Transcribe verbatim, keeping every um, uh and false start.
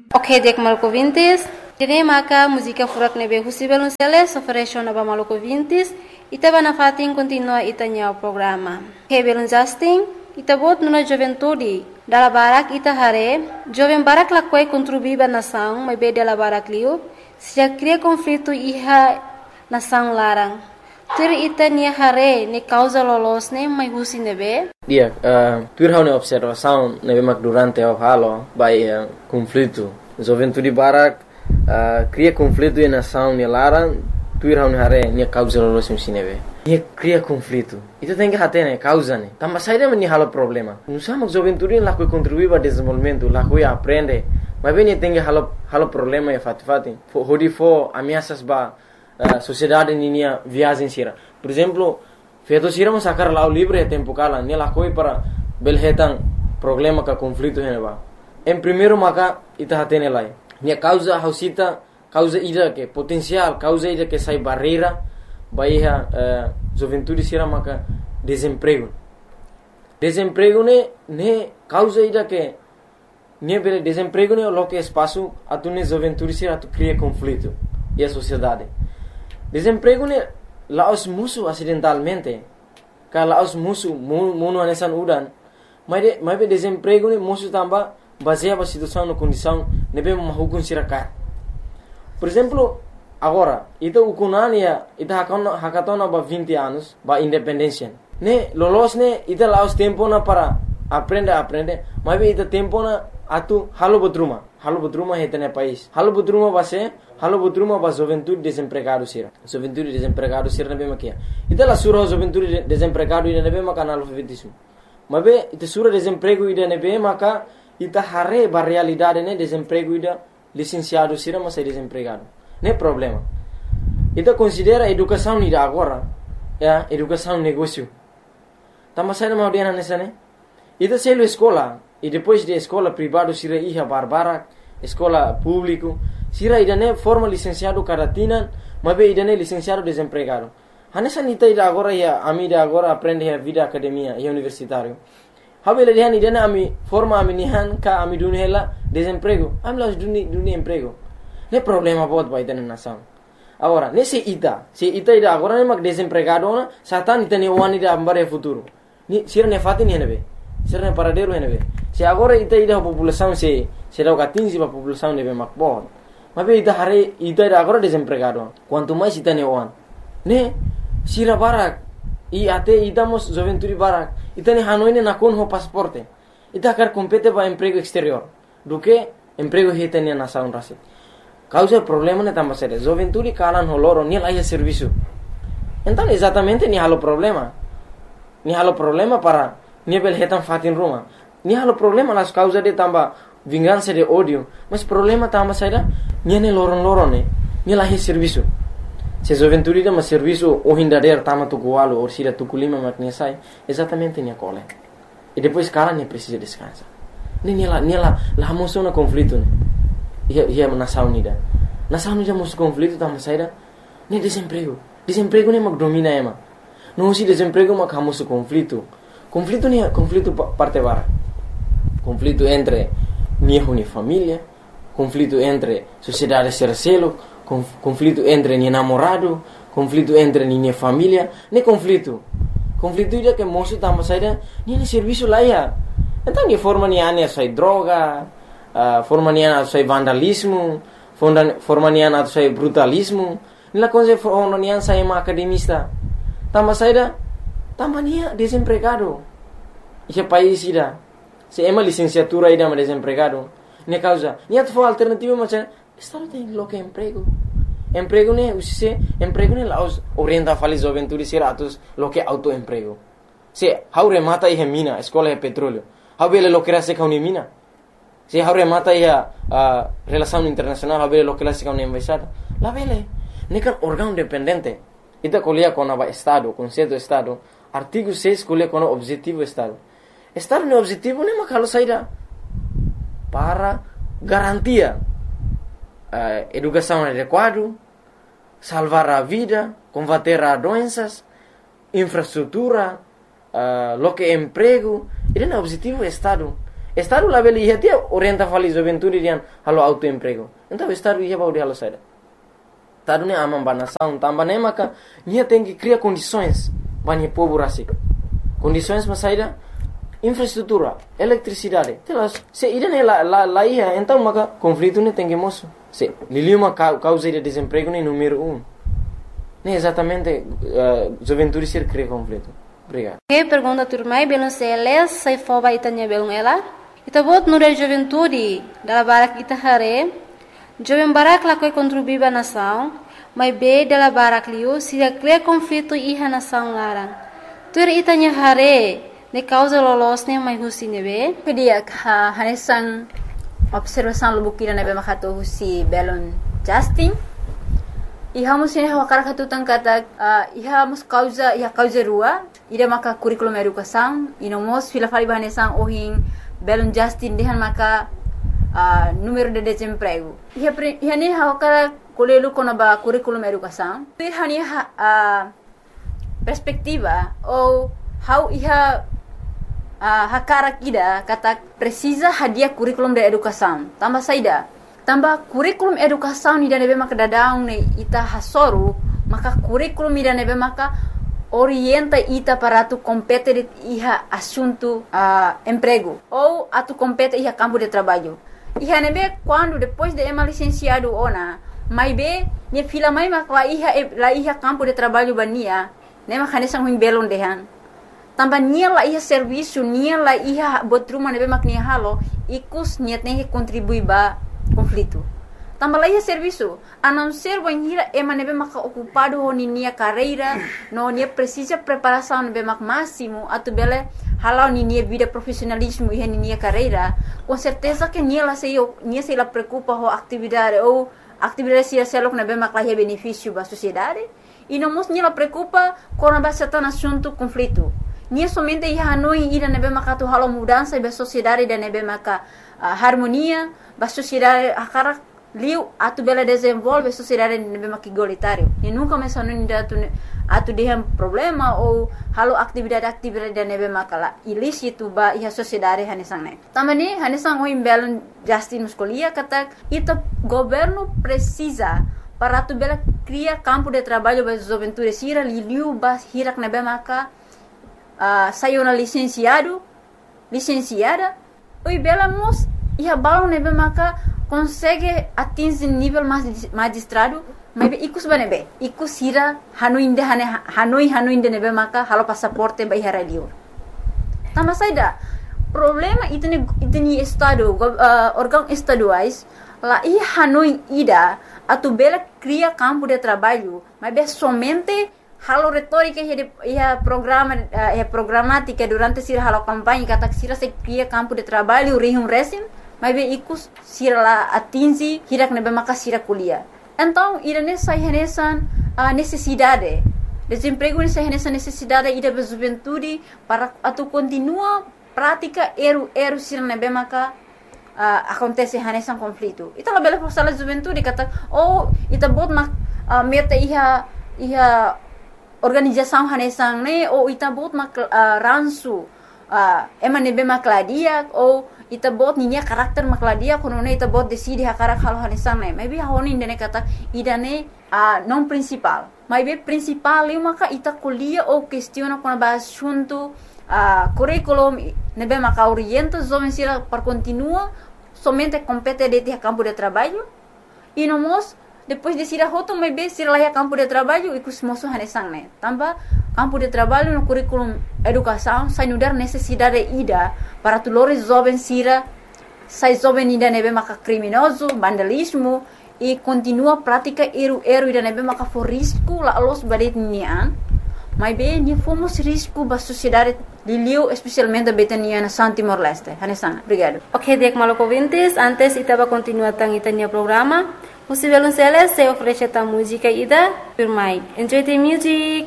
Ok, dek maluco vintis. Jadi maka música furak nebe husibel unseles ofereció naba maluco vintis. Ita bana fatin continua itanya o programa. Hebel unjasting. Ita bot nuna juventude. Dala barak ita hare. Joven barak lakwai contribuiba nação. Mas be dala barak liu. Se cria conflito iha nação larang. Tur ita nia hare ne causa lolos ne mai husi nebe. Dia, uh, tur hau ne observação nebe mak durante o halo by uh, conflito. Juventude barak uh, cria conflito e nação ne larang. Tur hau ne hare nia causa lolos musi nebe. Nia cria conflito. Ita tem que hate ne causa ne. Tamba saída meni halo problema. Não sabe juventude lá que contribui para desenvolvimento, lá que aprende. Mas bem tem que halo halo problema e fati fati. Hodi fo ameaças ba Uh, sociedade ninia viagem sira. Por exemplo, feito sira mas sacar lá o livre tempo cala, nela coi para belhetan problema ka conflito heneba. Em primeiro maka ita hatene lai. Nia causa hausita causa ida que potencial, causa ida que sai barreira, baiha uh, juventude sira maka desemprego. Desemprego ne ne causa ida que ne bele desemprego ne lo que espaço atune juventude sira tu cria conflito e a sociedade. Desemprego ne laos musuh acidentalmente. Kalau laos musuh munu anesan udan. Mas de, mas desemprego ne musuh tambah baseia a situação na condição nebe mahukun sirakat. Por exemplo, agora, ita ukunania ita hakatona hakatona ba vinte anos ba independência. Ne lolos ne ita laos tempo na para aprender aprender. Mas ita tempo na atu halo butruma. Halo butruma hetene país. Halo butruma base halo butruma ba juventude desempregado sira. Juventude desempregado sira nebe makia. Ita la sura juventude desempregado ida nebe maka analfabetismo. Mabe ita sura desemprego ida nebe maka ita hare ba realidade ne desemprego ida licenciado sira mas é desempregado. Ne problema. Ita considera educação ida agora, ya, educação negócio. Tama sai na audiana nessa ne. Ita selo escola e depois de escola privado sira iha barbara, escola público, sira ida ne forma licenciado caratina, mabe ida ne licenciado desempregado. Hanessa nita ida agora ya amida agora aprende a vida academia e universitário. Habela dihan ida ne ami forma ami nihan ka ami dunhela desemprego. Ami las duni duni emprego. Ne problema bot ba ida ne nação. Agora, nesse ita, se ita ida agora ne mak desempregado na, satan ita ne wani ida ambare futuro. Ni sira ne fatin henebe. Sira ne paradero henebe. Se agora ita ida a população se se dá o quinze a população nebe mak bot. Mas ita hare ita ida agora desempregado. Quanto mais ita ne wan. Ne sira barak i ate ita mos juventude barak. Ita ne hanoi ne nakon ho pasporte. Ita quer compete para emprego exterior. Do que emprego hita ne nação rasi. Causa problema ne tamba sério. Juventude kalan ho loro ni lá serviço. Então exatamente ni halo problema. Ni halo problema para ni bel hetan fatin ruma. Ni halo problema las causa de tamba vingança de ódio. Mas problema tamba sério ni ne loron loron ne. Ni lá serviço. Se juventude de mas serviço o hindader tama tukualo ou sila tukulima maknia sai. Exatamente ni cole. E depois kalan ni precisa descansar. Ni ni lá ni lá lá moção na conflito ne. Ia ia nação nida. Nação nida mos conflito tama saída. Nem desemprego. Desemprego nem mag domina ema. Não se desemprego mag hamos conflito. Conflito nem conflito parte vara. Conflito entre minha uni família, conflito entre sociedade sercelo, conflito entre minha namorado, conflito entre minha família, nem conflito. Conflito ida que moço tama saída, nem serviço lá ia. Então ni forma ni ane sai droga. Uh, forma nian atau sai vandalismo, forma nian atau sai brutalismo. Nila konse forma nian sai ma academista. Tamba saida, tamba nia desempregado. Esse país ida, se ema licenciatura ida ma desempregado. Ne causa, nia tu alternativa macam, estado tem lo que emprego. Emprego ne usise, emprego ne laos orienta fali juventude sira atus lo que autoemprego. Se haure mata ihe mina, escola e petróleo. Habele lo que rase kauni mina. Se haure mata ia uh, relação internacional habele lo que la sica una embaixada. La vele, nekan órgão dependente. Ita colia com a estado, conceito estado. Artigo seis colia com o objetivo estado. Estado no objetivo nem makalo saída para garantia uh, educação adequada, salvar a vida, combater a doenças, infraestrutura, uh, lo que emprego. Ele no objetivo estado. Estado lá beli ia orienta fali juventude dian halo autoemprego. Então Estado ia baudi halo saida. Estado ne amam banação, tamba ne maka nia tem que criar condições bani povo rasik. Condições mas saida infraestrutura, eletricidade. Telas se ida ne la la la ia então maka conflito ne tem que moço. Se liliu uma causa de desemprego ne número um. Ne exatamente uh, juventude ser cria conflito. Obrigado. Que pergunta turmai belum seles sai foba itanya belum ela. Ita bot nure juventude dala barak ita hare. Jovem barak la koi contribuir ba nação, mas be dala barak liu se cria conflito iha nação larang. Tur itanya hare ne causa lolos ne mai husi nebe. Kedia ha hanesan observação lubukira nebe makato husi belon Justin. Iha musin hawa karakatu tangkata uh, iha mus causa iha causa rua ida maka curriculum educação ino mos fila fali bahanesan ohin belon Justin dehan maka uh, número de desemprego iha iha ne hawa kara kolelu kona ba curriculum educação iha ni uh, perspectiva ou how iha uh, hakara kida kata precisa hadia curriculum de educação tambah saida tambah kurikulum educação ni nebe maka dadaung ne ita hasoru maka kurikulum ni nebe maka orienta ita para tu compete iha assunto uh, emprego ou atu compete iha campo de trabalho iha nebe quando depois de ema licenciado ona mai be ne fila mai maka la iha la iha campo de trabalho bania ne maka nesang huim belon dehan tambah nia la iha serviço nia la iha botruma nebe maka nia halo ikus nia tem que contribuir ba conflito. Tambah lagi serviço, a não ser banhira ema nebe maka ocupado ho nia carreira, no nia precisa preparação nebe mak máximo, atu bele halau nia vida profissionalismo e nia carreira, com certeza que nia la sei nia sei la preocupa ho atividade ou atividade sia selok nebe mak la benefício ba sociedade, e não mos nia la preocupa com a base tan assunto conflito. Nia somente ia hanoi ida nebe maka tu halau mudança ba sociedade da nebe maka uh, harmonia ba sociedade akara liu atu bela desenvolve sociedade nebe maka igualitário e nunca mais hanoi ida atu atu dehem problema ou halau atividade-atividade da nebe maka la ilícito ba ia sociedade hanesang ne tamani hanesang oi belon Justin muscolia kata ita governo precisa para tu bela criar campo de trabalho ba juventude sira liu ba hirak nebe maka Uh, saiu na licenciado, licenciada, oi bela mos ia balão nebe maka consegue atingir nível magistrado, mas ikus banebe, ikus hira hanuinde hane hanoi hanuinde nebe maka halo passaporte ba ihara liur. Tambah saida problema itu ni itu ni estado uh, órgão estaduais lá ia hanoi ida atu bela cria campo de trabalho, mas be somente halo retórica ia programa ia programática durante sira halo campanha kata sira se cria campo de trabalho rihum resim mas be ikus sira la atingi hirak nebe maka sira kuliah então ira nessa renesan uh, necessidade desemprego nessa renesan necessidade ida be juventude para atu continua prática eru eru sira nebe maka uh, acontece renesan conflito ita la bela força la juventude kata oh ita bot mak uh, meta iha iha organização hanesang ne ou ita bot mak uh, ransu uh, ema nebe makladia ou ita bot ninya karakter makladia kono ne ita bot decide hakarak halo hanesang ne maybe honi ne kata idane uh, non principal maybe principal eu maka ita kuliah ou questiona com ba assunto uh, curriculum nebe maka orienta jovem sira para continua somente compete de campo de trabalho e no mos depois de sira hoto mai be sira lá campo de trabalho e kus moso hanesang ne tambah campo de trabalho no curriculum educação sai nudar necessidade ida para tulores jovens sira sai jovem ida nebe maka criminoso vandalismo e continua prática eru eru ida nebe maka for risco la los badet nian mai be ni fomos risco ba sociedade liliu especialmente betania na Santi Morleste hanesang obrigado. Ok, dek maloko ouvintes, antes itaba continuar tang itania programa. Possível um C L S se oferece a música ida, firmai. Enjoy the music.